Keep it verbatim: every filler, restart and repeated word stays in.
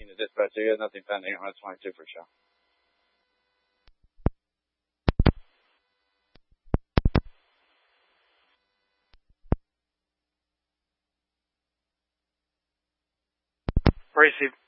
speaking to dispatch. You have nothing pending on one twenty-two for show. Receive.